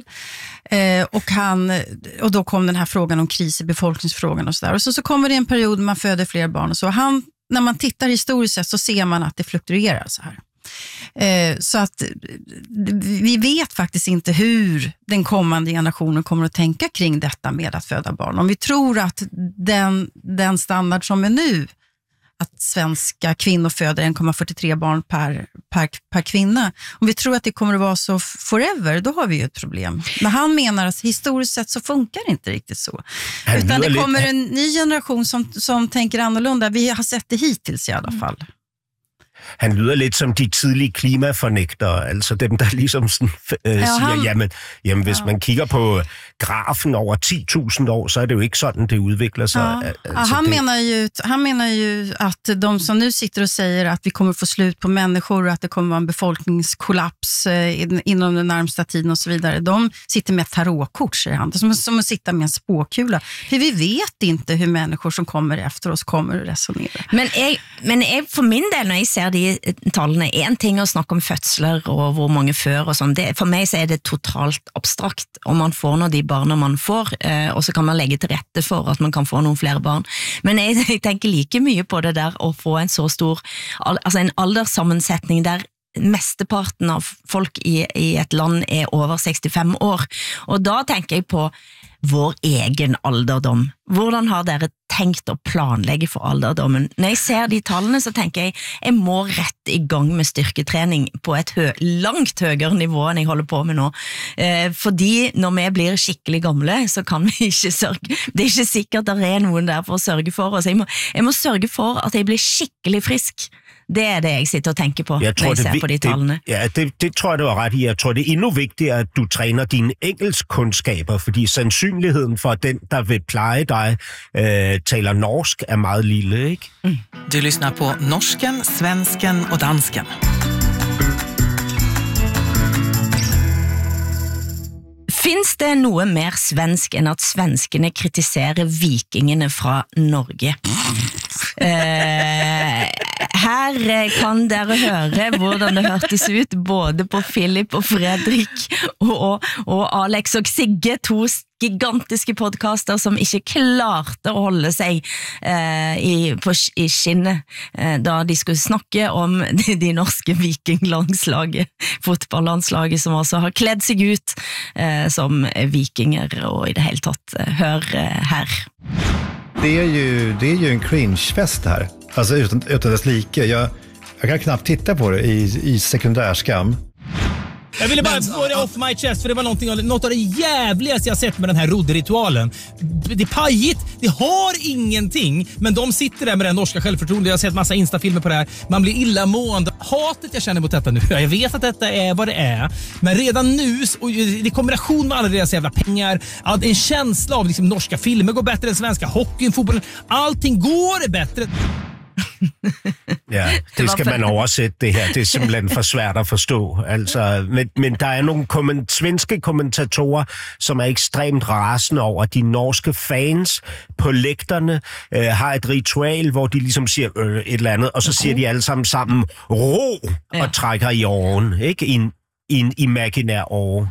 Och då kom den här frågan om kris i befolkningsfrågan och sådär. Och så kommer det en period man föder fler barn och så. När man tittar historiskt sett så ser man att det fluktuerar så här. Så att vi vet faktiskt inte hur den kommande generationen kommer att tänka kring detta med att föda barn. Om vi tror att den standard som är nu, att svenska kvinnor föder 1,43 barn per kvinna. Om vi tror att det kommer att vara så forever, då har vi ju ett problem. Men han menar att historiskt sett så funkar det inte riktigt så. Utan det kommer en ny generation som tänker annorlunda. Vi har sett det hittills i alla fall. Han lyder lidt som de tidlige klimafornægtere, altså dem, der ligesom sådan, siger, jamen hvis man kigger på grafen over 10.000 år, så er det jo ikke sådan, det udvikler sig. Ja. Altså, han menar ju att de som nu sitter och säger att vi kommer få slut på människor och att det kommer vara en befolkningskollaps inom den närmsta tiden och så vidare, de sitter med tarotkort, säger han. Det är som att sitta med en spåkula. För vi vet inte hur människor som kommer efter oss kommer att resonera. Men jeg for min del, når jeg ser de tallene, en ting å snakke om fødsler og hvor mange før og sånn, for meg så er det totalt abstrakt om man får når de barna man får, og så kan man legge til rette for at man kan få noen flere barn. Men jeg tenker like mye på det der å få en så stor, altså en alderssammensetning der mesteparten av folk i et land er over 65 år. Og da tenker jeg på vår egen alderdom. Hvordan har dere tenkt å planlegge for alderdommen? Når jeg ser de tallene så tenker jeg må rett i gang med styrketrening på et langt høyere nivå enn jeg holder på med nå. Fordi når vi blir skikkelig gamle så kan vi ikke sørge. Det er ikke sikkert at det er noen der for å sørge for oss. Jeg må sørge for at jeg blir skikkelig frisk. Det er det jeg sitter og tenker på når jeg ser på de tallene. Det tror jeg, du har ret i. Jeg tror, det er endnu vigtigere, at du træner dine engelskkundskaber, fordi sandsynligheden for, at den, der vil pleje dig, taler norsk, er meget lille, ikke? Mm. Du lyssnar på norsken, svensken og dansken. Finns det noe mer svensk enn at svenskene kritiserer vikingene fra Norge? Her kan dere høre hvordan det hørtes ut både på Philip og Fredrik og Alex og Sigge, to gigantiske podcaster som ikke klarte å holde seg i skinnet da de skulle snakke om de norske vikinglandslaget, fotballandslaget som altså har kledd seg ut som vikinger og i det hele tatt. Hør her. Det är ju en cringe-fest här. Alltså utan dess like. Jag kan knappt titta på det i sekundärskam. Jag ville bara få det off my chest, för det var något av det jävligaste jag sett med den här rodderitualen. Det är pajigt, det har ingenting, men de sitter där med den norska självförtroende. Jag har sett massa instafilmer på det här. Man blir illamående. Hatet jag känner mot detta nu, jag vet att detta är vad det är, men redan nu, och i kombination med alla deras jävla pengar, att en känsla av liksom, norska filmer går bättre än svenska hockeyn, fotbollen, allting går bättre. Ja, det skal man oversætte det her. Det er simpelthen for svært at forstå. Altså, men der er nogle svenske kommentatorer, som er ekstremt rasende over, at de norske fans på lægterne har et ritual, hvor de ligesom siger et eller andet, og så siger de alle sammen ro og trækker i åren, ikke? I en imaginær åre.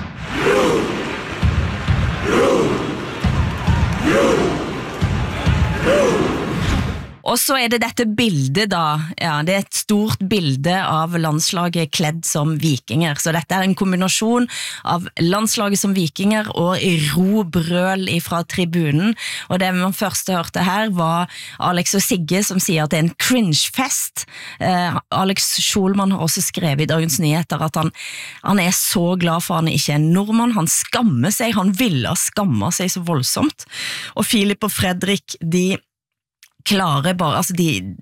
Og så er det dette bildet da, ja, det er et stort bilde av landslaget kledd som vikinger, så dette er en kombinasjon av landslaget som vikinger og robrøl fra tribunen, og det man først hørte her var Alex og Sigge som sier at det er en cringe-fest. Alex Schulman har også skrevet i Dagens Nyheter at han er så glad for han ikke er en nordmann, han skammer seg, han ville skamme seg så voldsomt, og Philip og Fredrik, de klarer bare, altså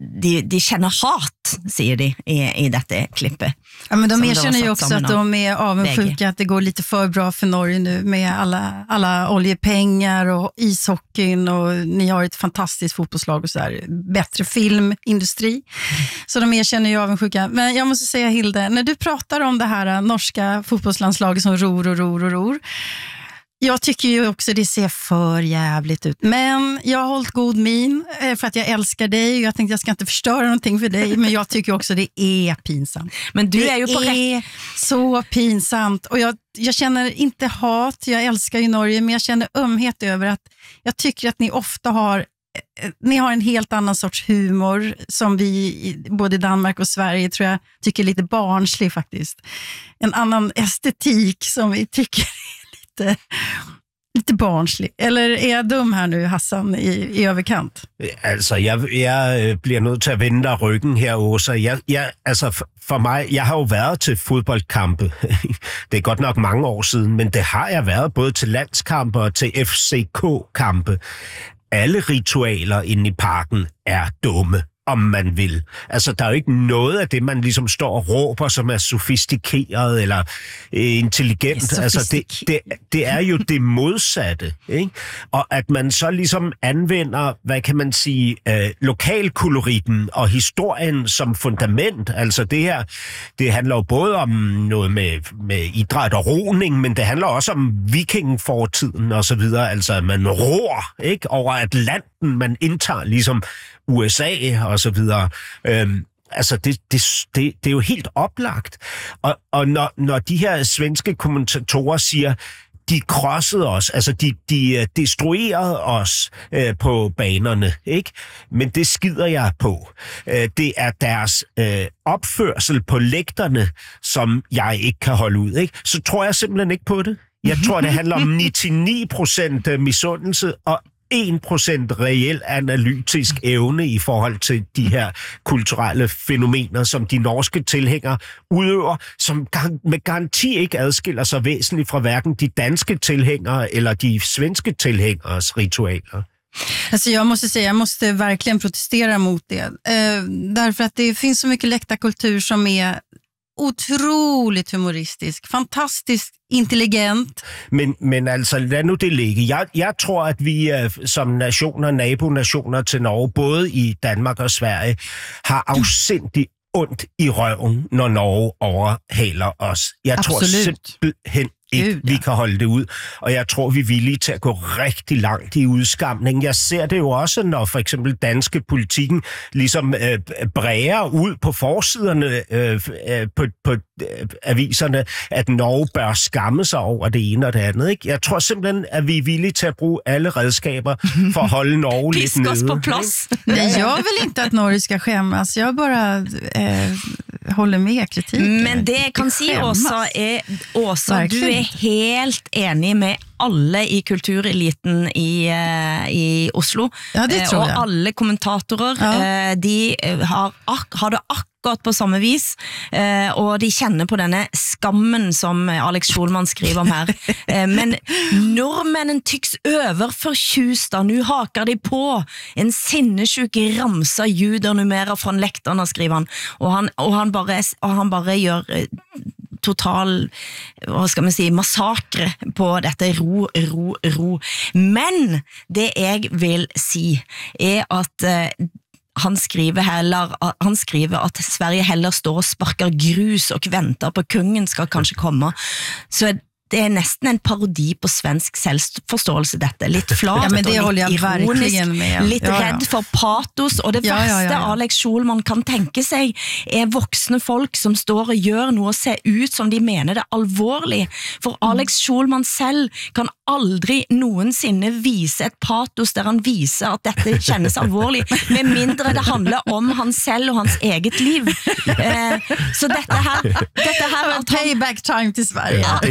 de känner hat, säger de i detta klippet. Ja, men de erkänner ju också att de är avundsjuka att det går lite för bra för Norge nu med alla oljepengar och ishockeyn och ni har ett fantastiskt fotbollslag och så där, bättre filmindustri. Så de erkänner ju avundsjuka. Men jag måste säga, Hilde, när du pratar om det här norska fotbollslandslaget som ror. Jag tycker ju också det ser för jävligt ut. Men jag har hållit god min för att jag älskar dig. Jag tänkte jag ska inte förstöra någonting för dig. Men jag tycker också det är pinsamt. Men du är ju på rätt. Så pinsamt. Och jag känner inte hat. Jag älskar ju Norge. Men jag känner ömhet över att jag tycker att ni ofta har en helt annan sorts humor som vi både i Danmark och Sverige tror jag tycker lite barnslig faktiskt. En annan estetik som vi tycker är lite barnslig. Eller är jag dum här nu, Hassan, i överkant? Altså, jeg bliver nødt til at vende dig ryggen her, Åsa. Altså, for mig, jeg har jo været til fodboldkampe. Det er godt nok mange år siden, men det har jeg været både til landskampe og til FCK-kampe. Alle ritualer inde i parken er dumme, om man vil. Altså, der er jo ikke noget af det, man ligesom står og råber, som er sofistikeret eller intelligent. Altså, det er jo det modsatte, ikke? Og at man så ligesom anvender, hvad kan man sige, lokalkoloritten og historien som fundament. Altså, det her, det handler jo både om noget med idræt og roning, men det handler også om vikingfortiden og så videre. Altså, man ror, ikke? Over Atlanten, man indtager ligesom USA og så videre. Altså, det er jo helt oplagt. Og når de her svenske kommentatorer siger, de krossede os, altså de destruerede os på banerne, ikke? Men det skider jeg på. Det er deres opførsel på lægterne, som jeg ikke kan holde ud, ikke? Så tror jeg simpelthen ikke på det. Jeg tror, det handler om 99% misundelse og 1% reel analytisk evne i forhold til de her kulturelle fænomener, som de norske tilhængere udøver, som med garanti ikke adskiller sig væsentligt fra hverken de danske tilhængere eller de svenske tilhængeres ritualer. Alltså jag måste säga, jag måste verkligen protestera mot det. Därför att det finns så mycket läktarkultur som är otroligt humoristisk, fantastisk intelligent. Men altså, lad nu det ligge. Jeg tror, at vi som nationer, nabonationer til Norge, både i Danmark og Sverige, har afsindigt ondt i røven, når Norge overhaler os. Jeg tror simpelthen ikke, vi kan holde det ud. Og jeg tror, vi er villige til at gå rigtig langt i udskamning. Jeg ser det jo også, når for eksempel danske politikken ligesom bræger ud på forsiderne på aviserne, at Norge bør skamme sig over det ene og det andet. Ikke? Jeg tror simpelthen, at vi er villige til at bruge alle redskaber for at holde Norge lidt nede. Pisk os på plads. Nej, jag vill inte att Norge ska skämmas. Jag bara håller med kritiken. Men det jeg kan si, Åsa, du er helt enig med alle i kultureliten i Oslo. Ja, det tror jeg. Og alle kommentatorer, de har det akkurat på samme vis, og de kjenner på denne skammen som Alex Schulman skriver om her. Men nordmännen tycks överförtjusta, nu hakar de på en sinnessjuk ramsa juder numera från läktarna, skriver han. Og han bare gjør total, hva skal man si, massakre på dette ro. Men det jeg vil si er at han skriver at Sverige heller står og sparker grus og venter på kungen skal kanskje komme. Så det er nesten en parodi på svensk selvforståelse dette. Litt flat og litt ironisk, litt redd for patos, og det verste Alex Schulman kan tenke seg er voksne folk som står og gjør noe og ser ut som de mener det alvorlig. For Alex Schulman selv kan aldri noensinne vise et patos der han viser at dette kjennes alvorlig, med mindre det handler om han selv og hans eget liv. Så dette her payback time til Sverige. Ja, det er helt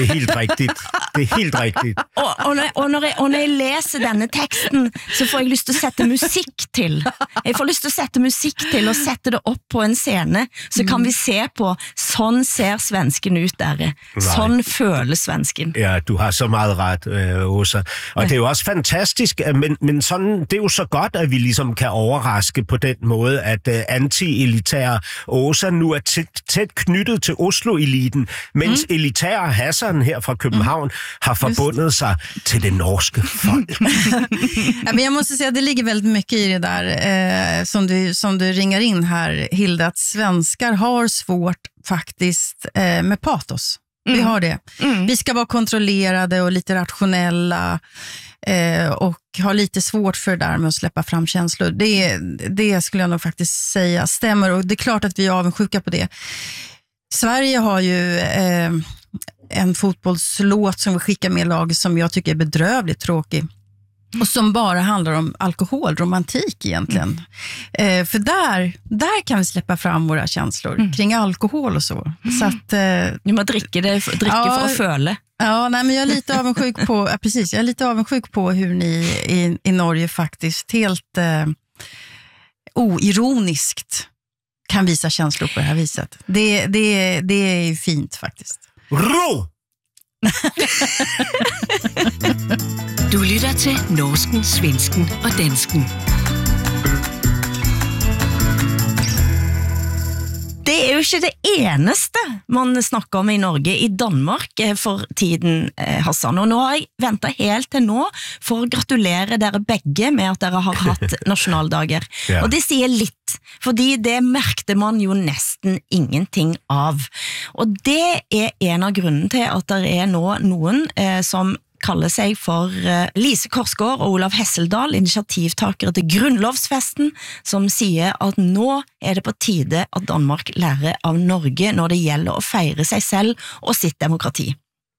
rigtigt. Det er helt rigtigt. Og når jeg læser denne teksten, så får jeg lyst til at sætte musik til. Jeg får lyst til at sætte musik til og sætte det op på en scene, så kan vi se på, sådan ser svensken ud der. Sådan føler svensken. Ja, du har så meget ret, Åsa. Og det er jo også fantastisk, men sådan, det er jo så godt, at vi ligesom kan overraske på den måde, at anti-elitære Åsa nu er tæt knyttet til Oslo-eliten, mens elitære Hassan her fra København har forbundet sig til det norske folk. Ja, men jag måste säga att det ligger väldigt mycket i det där som du ringar in här, Hilda, att svenskar har svårt faktiskt med patos. Vi har det. Vi ska vara kontrollerade och lite rationella och ha lite svårt för det där med att släppa fram känslor. Det skulle jag nog faktiskt säga stämmer, och det är klart att vi är avundsjuka på det. Sverige har ju en fotbollslåt som vi skickar med lag som jag tycker är bedrövligt tråkig. Och som bara handlar om alkohol, romantik egentligen. För där kan vi släppa fram våra känslor kring alkohol och så. Så att ni må drikke för att føle. Ja, nej, men jag är lite avundsjuk på precis, jag är lite avundsjuk på hur ni i Norge faktiskt helt oironiskt kan visa känslor på det här viset. Det är ju fint faktiskt. Ro! Du lytter til norsken, svensken og dansken. Det er jo ikke det eneste man snakker om i Norge. I Danmark for tiden, Hassan. Og nå har jeg ventet helt til nå for å gratulere dere begge med at dere har hatt nasjonaldager. Ja. Og det sier litt, fordi det merkte man jo nesten ingenting av. Og det er en av grunnen til at det er nå noen som kaller seg for Lise Korsgaard og Olav Hesseldal, initiativtakere til Grundlovsfesten, som sier at nå er det på tide at Danmark lærer av Norge når det gjelder å feire seg selv og sitt demokrati.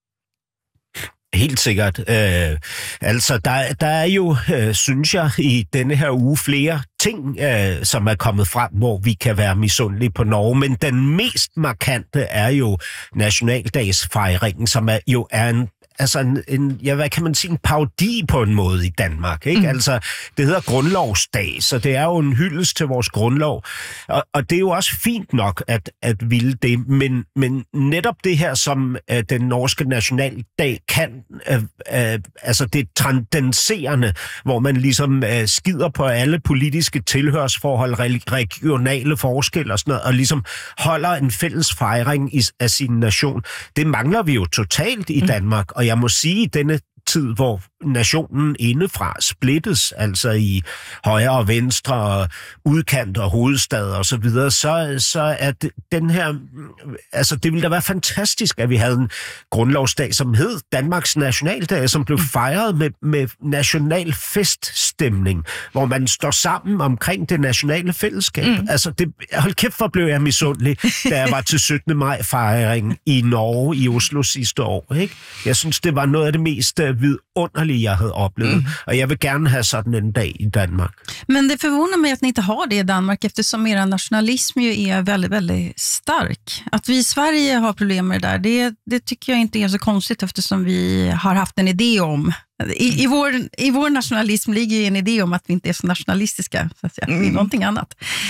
Helt sikkert. Altså, der er jo, synes jeg, i denne her uge flere ting, som er kommet frem, hvor vi kan være misundelige på Norge, men den mest markante er jo nationaldagsfejringen, som jo er en hvad kan man sige, en parodi på en måde i Danmark, ikke? Altså, det hedder Grundlovsdag, så det er jo en hyldest til vores grundlov, og det er jo også fint nok at ville det, men netop det her, som den norske nationaldag kan, altså det transcenderende, hvor man ligesom skider på alle politiske tilhørsforhold, regionale forskelle og sådan noget, og ligesom holder en fælles fejring af sin nation, det mangler vi jo totalt i Danmark, og jeg må sige, i denne tid, hvor nationen indefra splittes, altså i højre og venstre, og udkant og hovedstad og så videre, så er den her, altså det ville da være fantastisk, at vi havde en grundlovsdag, som hed Danmarks Nationaldag, som blev fejret med national feststemning, hvor man står sammen omkring det nationale fællesskab. Altså, hold kæft, hvor blev jeg misundelig, da jeg var til 17. maj-fejringen i Norge, i Oslo sidste år, ikke? Jeg synes, det var noget af det mest vidunderlige, jeg havde oplevet. Och jag vill gärna ha sådan en dag i Danmark. Men det förvånar mig att ni inte har det i Danmark, eftersom er nationalism ju är väldigt, väldigt stark. Att vi i Sverige har problem med det där, det tycker jag inte är så konstigt, eftersom vi har haft en idé om. I vår nationalism ligger ju en idé om att vi inte är så nationalistiska, så att säga. Vi är någonting annat.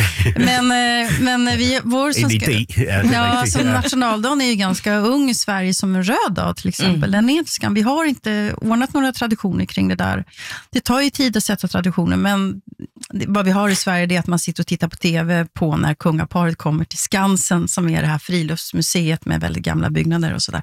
Men vår en idé. Ja, som nationaldagen är ju ganska ung i Sverige, som en röd dag till exempel. Den är inte skam. Vi har inte ordnat några traditioner kring det där. Det tar ju tid att sätta traditioner, men vad vi har i Sverige är att man sitter och tittar på tv på när kungaparet kommer till Skansen, som är det här friluftsmuseet med väldigt gamla byggnader och sådär.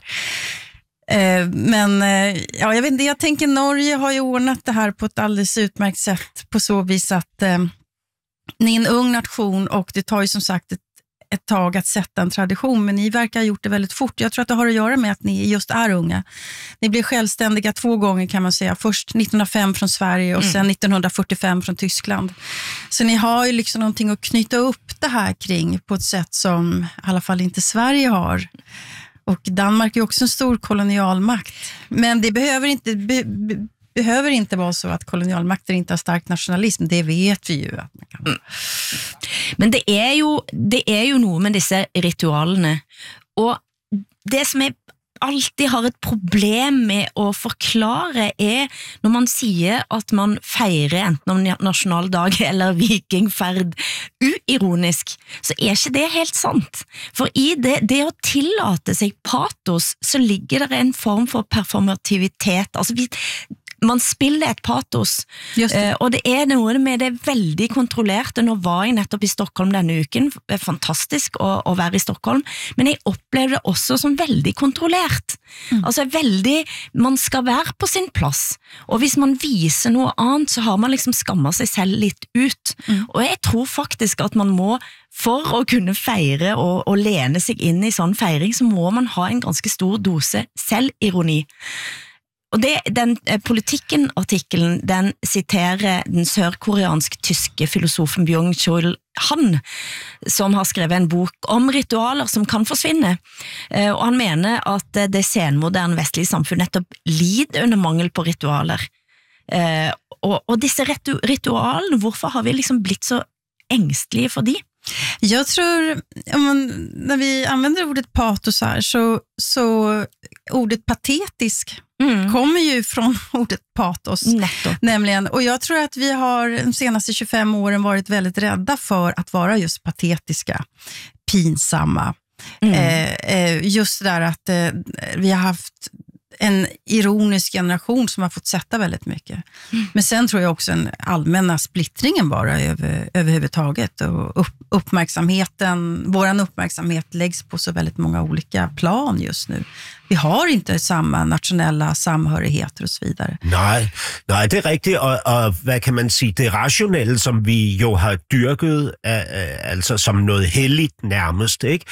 Men ja, jag vet inte, jag tänker Norge har ju ordnat det här på ett alldeles utmärkt sätt, på så vis att ni är en ung nation och det tar ju som sagt ett tag att sätta en tradition, men ni verkar ha gjort det väldigt fort. Jag tror att det har att göra med att ni just är unga. Ni blev självständiga 2 gånger, kan man säga. Först 1905 från Sverige och sen 1945 från Tyskland. Så ni har ju liksom någonting att knyta upp det här kring på ett sätt som i alla fall inte Sverige har. Och Danmark är också en stor kolonialmakt. Men det behöver inte vara så att kolonialmakter inte har stark nationalism. Det vet vi ju att man kan. Men det är ju noe med disse ritualene. Og det som er alltid har et problem med å forklare når man sier at man feirer enten om nasjonaldag eller vikingferd uironisk, så ikke det helt sant. For i det å tillate seg patos, så ligger det en form for performativitet. Altså man spiller et patos, og det noe med det veldig kontrollerte. Nå var jeg nettopp i Stockholm denne uken, det fantastisk å være i Stockholm, men jeg opplevde det også som veldig kontrollert. Altså man skal være på sin plass, og hvis man viser noe annet, så har man liksom skammet seg selv litt ut. Og jeg tror faktisk at man må, for å kunne feire og lene seg inn i sånn feiring, så må man ha en ganske stor dose selvironi. Og den Politikken-artikkelen, den siterer den sørkoreansk-tyske filosofen Byung-Chul Han, som har skrevet en bok om ritualer som kan forsvinne. Og han mener at det senmoderne vestlige samfunn nettopp lider under mangel på ritualer. Og disse ritualene, hvorfor har vi liksom blitt så ängstlige for de? Jag tror, när vi använder ordet patos här, så ordet patetisk kommer ju från ordet patos. Nämligen, och jag tror att vi har de senaste 25 åren varit väldigt rädda för att vara just patetiska, pinsamma. Just där att vi har haft en ironisk generation som har fått sätta väldigt mycket. Men sen tror jag också en allmänna splittringen bara överhuvudtaget, och våran uppmärksamhet läggs på så väldigt många olika plan just nu. Vi har inte samma nationella samhørigheter og så videre. Nej, det er rigtigt, og hvad kan man sige, det rationelle, som vi jo har dyrket, altså som noget helligt nærmest, ikke?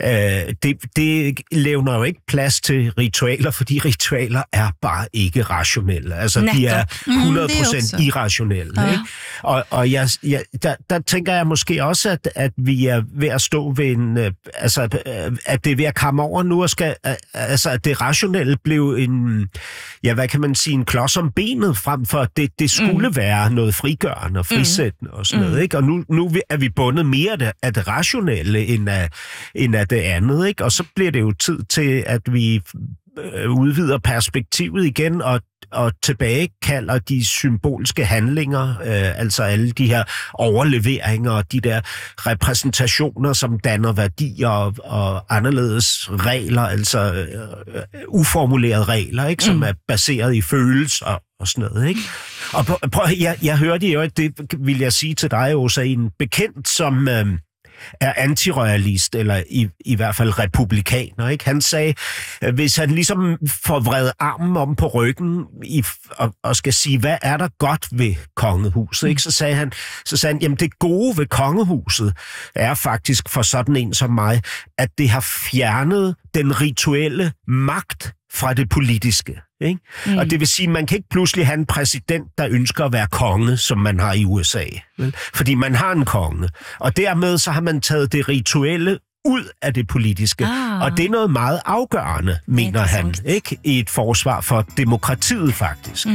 Det levner jo ikke plads til ritualer, fordi ritualer er bare ikke rationelle. Altså, de er 100% irrationelle. Ja. Ikke? Og der tænker jeg måske også, at vi er ved at stå ved en, at det er ved at komme over nu, og skal, at det rationelle blev en, hvad kan man sige, en klods om benet, frem for at det skulle være noget frigørende og frisættende og sådan noget, ikke? Og nu er vi bundet mere af det rationelle end af det andet, ikke? Og så bliver det jo tid til, at vi udvider perspektivet igen og tilbagekalder de symbolske handlinger, altså alle de her overleveringer og de der repræsentationer, som danner værdier og anderledes regler, altså uformulerede regler, ikke, som er baseret i følelser og sådan noget, ikke? Og jeg hørte jo, at det vil jeg sige til dig, Åsa, en bekendt, som er antiroyalist, eller i hvert fald republikaner, ikke? Han sagde, hvis han ligesom får vredet armen om på ryggen og skal sige, hvad er der godt ved kongehuset, ikke? Så sagde han, jamen det gode ved kongehuset er faktisk for sådan en som mig, at det har fjernet den rituelle magt fra det politiske. Ikke? Og det vil sige, at man kan ikke pludselig have en præsident, der ønsker at være konge, som man har i USA. Vel? Fordi man har en konge. Og dermed så har man taget det rituelle ud af det politiske. Og det er noget meget afgørende, mener han, ikke? I et forsvar for demokratiet, faktisk.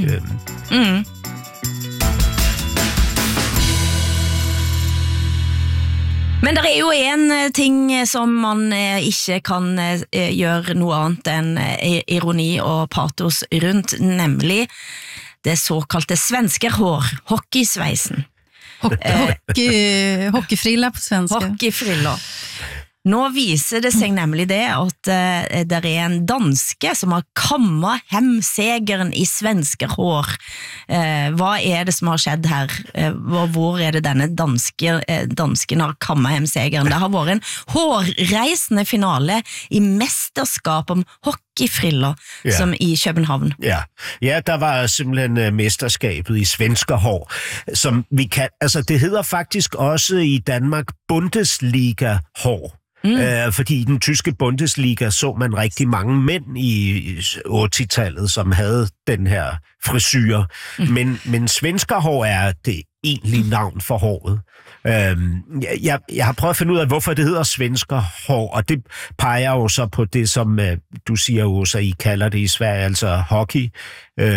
Men det jo en ting som man ikke kan gjøre noe annet enn ironi og patos rundt, nemlig det såkalte svenskerhår, hockeysveisen. Hockeyfrilla på svenska. Hockeyfrilla. Nå viser det seg nemlig det at det en danske som har kammet hem segeren i svenske hår. Hva det som har skjedd her? Hvor det denne dansken har kammet hem segeren? Det har vært en hårreisende finale i mesterskap om hockeyfriller, som i København. Ja, der var simpelthen mesterskabet i svenskerhår, som vi kan, altså det hedder faktisk også i Danmark Bundesliga-hår. Fordi i den tyske Bundesliga så man rigtig mange mænd i 80-tallet, som havde den her frisyr. Men svenskerhår er det egentlige navn for håret. Jeg har prøvet at finde ud af, hvorfor det hedder svenskerhår, og det peger jo så på det, som du siger, Åsa, I kalder det i Sverige, altså hockey.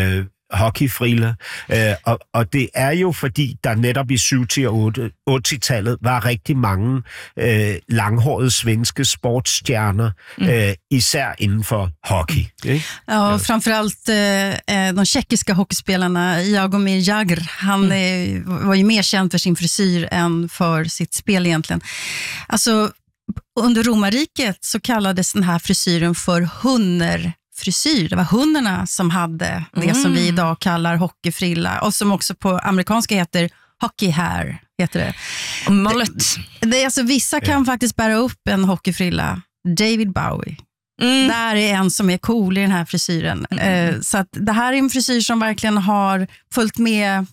hockeyfriller. Og det er jo fordi, der netop i 70- og 80-tallet var rigtig mange langhårede svenske sportsstjerner, især inden for hockey. Ikke? Ja, framförallt de tjeckiska hockeyspelarna Jaromir Jagr, han var ju mer känd för sin frisyr än för sitt spel egentligen. Alltså, under romarriket så kallades den här frisyren för hunnerfrisyr. Det var hunnerna som hade det som vi idag kallar hockeyfrilla och som också på amerikanska heter hockey hair, heter det. Mullet. Det är alltså, vissa kan faktiskt bära upp en hockeyfrilla. David Bowie. Där är en som är cool i den här frisyren. Så att det här är en frisyr som verkligen har följt med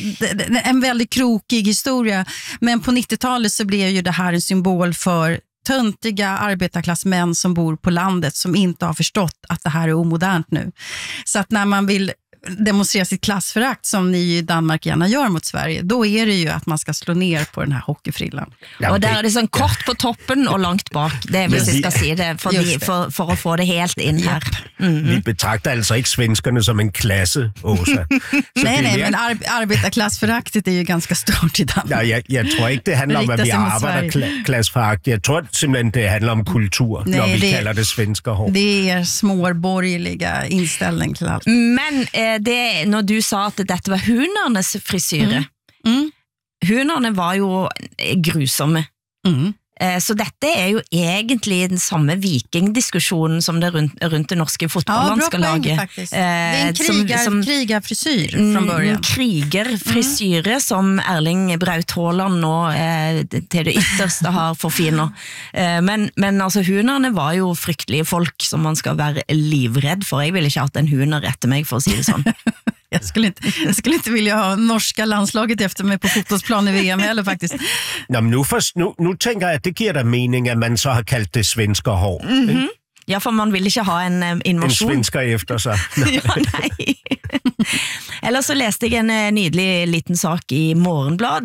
en väldigt krokig historia. Men på 90-talet så blev ju det här en symbol för töntiga arbetarklassmän som bor på landet som inte har förstått att det här är omodernt nu. Så att när man vill demonstrera sitt klassförakt som ni i Danmark gärna gör mot Sverige, då är det ju att man ska slå ner på den här hockeyfrillan. Ja, og der er det sånn kort på toppen og langt bak, det er hvis jeg skal si det, for å få det helt inn her. Vi betrakter altså ikke svenskerne som en klasse, Åsa. Nej, men arbetarklassföraktet är ju ganska stort i Danmark. Ja, jeg tror ikke, det handler om, at vi har arbejderklassforagt. Jeg tror simpelthen, det handler om kultur, når vi kalder det svenskerhår. Det är småborgerliga inställning till allt. Men når du sa at dette var hundernes frisyre, hunderne var jo grusomme. Så dette er jo egentlig den samme vikingdiskusjonen som det rundt det norske fotballandskalaget. Ja, bra poäng faktiskt. Det är en krigarfrisyr från början. Krigerfrisyre som Erling Braut Haaland nå til det ytterste har forfiner. Men altså hunderne var jo fryktelige folk som man skal være livredd for. Jeg ville ikke hatt en hunder etter meg, for å si det sånn. Jag skulle inte vilja ha norska landslaget efter mig på fotbollsplan i VM heller faktiskt. Nå, men nu tænker jeg, at det giver da mening, at man så har kaldt det svenskerhår. Ja, for man vil ikke ha en invasjon. En svensker efter sig. Ja, nei. Ellers så leste jeg en nydelig liten sak i Morgenblad,